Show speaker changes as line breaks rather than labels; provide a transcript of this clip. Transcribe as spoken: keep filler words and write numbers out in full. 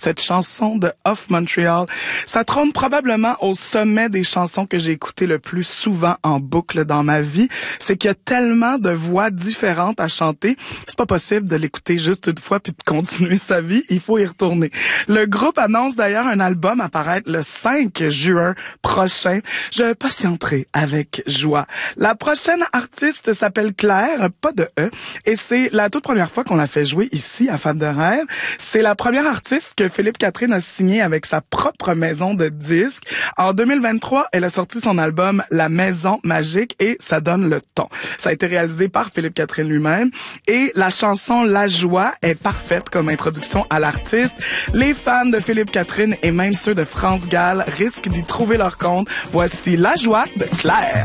cette chanson de Off Montreal. Ça trône probablement au sommet des chansons que j'ai écoutées le plus souvent en boucle dans ma vie. C'est qu'il y a tellement de voix différentes à chanter. C'est pas possible de l'écouter juste une fois puis de continuer sa vie. Il faut y retourner. Le groupe annonce d'ailleurs un album à paraître le cinq juin prochain. Je patienterai avec joie. La prochaine artiste s'appelle Claire, pas de E, et c'est la toute première fois qu'on l'a fait jouer ici à Femme de rêve. C'est la première artiste que Philippe Catherine a signé avec sa propre maison de disques. En deux mille vingt-trois, elle a sorti son album La Maison Magique et ça donne le ton. Ça a été réalisé par Philippe Catherine lui-même et la chanson La Joie est parfaite comme introduction à l'artiste. Les fans de Philippe Catherine et même ceux de France Gall risquent d'y trouver leur compte. Voici La Joie de Claire.